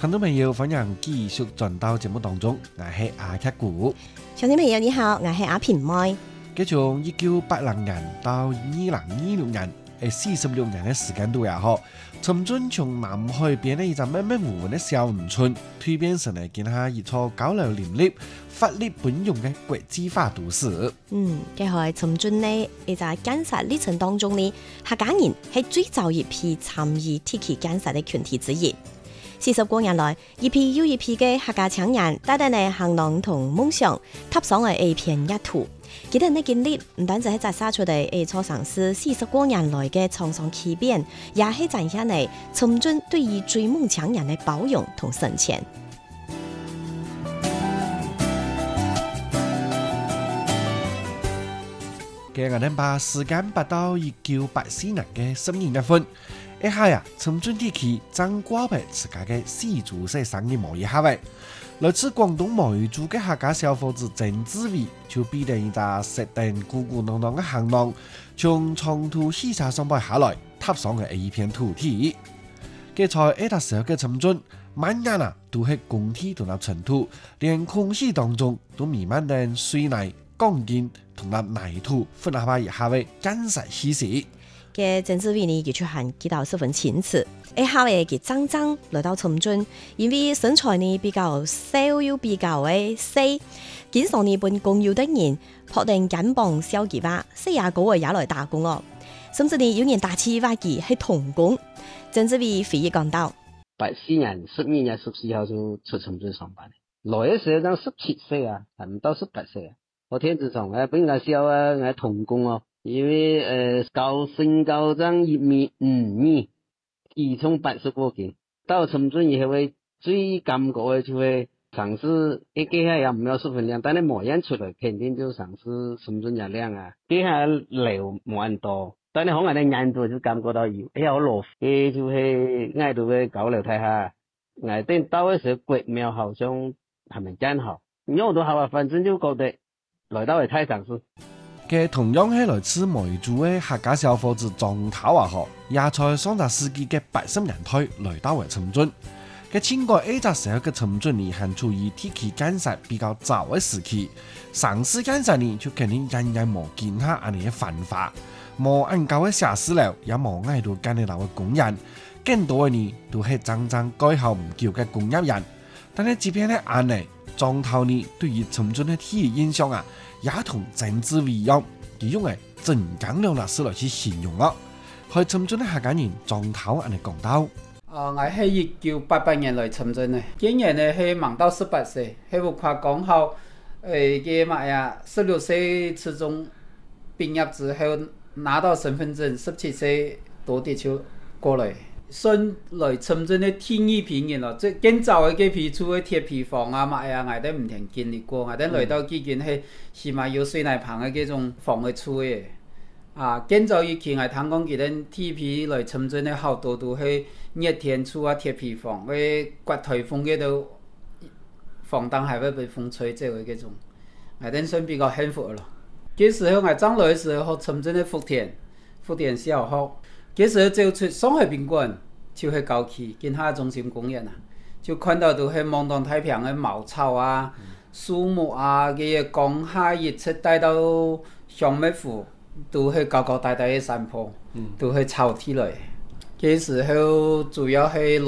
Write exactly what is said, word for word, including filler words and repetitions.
聽眾朋友，歡迎繼續轉到節目當中，我係阿克古。 聽眾朋友你好，我係阿平妹。 佢從一九八零年到二零二六年，誒四十六年嘅時間度也好，深圳從南海邊嘅一個慢慢無嘅小漁村，蛻變成嚟建下一座高樓林立、法律本用嘅國際化都市。 嗯，佢係深圳呢一個建設歷程當中呢，客家人係最早一批參與地區建設嘅群體之一。四十多年來，一批又一批嘅客家青年帶帶嚟行囊同夢想，踏上嘅一片疆土。佢哋嘅經歷唔單止係摘寫出嚟一座城市四十多年來嘅滄桑奇變，也係展現嚟深圳對於追夢青年嘅包容同深淺。 嘅我哋把時間擺到一九八四年嘅十二月份。一下呀，深圳地區正掛牌自家嘅四株式生意貿易合會，來自廣東梅州嘅客家小伙子鄭志偉就變成一個設定鼓鼓囊囊嘅行囊，從長途汽車上班下來，踏上嘅一片土地。佢在呢個時候嘅深圳，滿眼啊都係工地同埋塵土，連空氣當中都彌漫着水泥、鋼筋同埋泥土混合埋一下嘅乾實氣息。 嘅鄭志偉呢，佢出行幾道十分淺次，一下嘅佢真正來到深圳，因為身材呢比較瘦又比較嘅細，經常呢本工友的人撲定肩膀小幾把，四廿高嘅也來打工哦，甚至呢有人打起話佢係童工。鄭志偉回憶講到： 八四年十二月十四號就出深圳上班，來嘅時候當十七歲啊，還唔到十八歲啊。我天子上誒本來小啊，我童工哦。因為誒、呃、高身高長一米五二，體重八十多斤。到深圳以後，最感覺嘅就係城市一幾下也唔有十分靚，但係模樣出來肯定就城市深圳也靚啊。幾下流冇咁多，但係可能你眼度就感覺到有，哎呀好羅，誒就係挨到嘅高樓大廈，挨等到嘅時候國廟好像係咪真好？因為我都好啊，反正就覺得來到係大城市。 嘅同樣係來自梅州嘅客家小伙子莊頭啊，嗬，也在上個世紀嘅八十年代來到嘅深圳。嘅前個呢個時候嘅深圳呢，係處於地區建設比較早嘅時期，城市建設呢就肯定人人冇見下安尼嘅繁華，冇按舊嘅寫字樓，也冇挨到間嘅樓嘅工人，更多嘅呢都係真正改校唔叫嘅工業人。但係這邊咧安尼莊頭呢，對於深圳嘅地理印象啊，也同鄭志偉一樣，佢用嘅真講兩個字來去形容咯。喺深圳嘅客家人莊頭安尼講到： 啊，我係一九八八年來深圳嘅，今年呢係忙到十八歲，係我跨剛好誒嘅乜呀，十六歲初中畢業之後拿到身份證，十七歲多啲就過來。算來深圳嘅天意片嘅咯，即係更早嘅幾批厝嘅鐵皮房啊，乜呀，我都唔曾經歷過，我都來到幾間係起碼有水泥棚嘅嗰種房嘅厝嘅。啊，更早以前我聽講佢哋鐵皮來深圳嘅好多都係熱天厝啊，鐵皮房，佢刮颱風嘅都房燈係會被風吹走嘅嗰種，我都算比較幸福咯。嗰時候我剛來嘅時候學深圳嘅福田，福田小學。嗰時候就出上海賓館，就去郊區見下中心公園啊，就看到都係望當太平嘅茅草啊、樹木啊，嘅光下日出帶到香蜜湖，都係高高大大嘅山坡，都係草地嚟。嗰時候主要係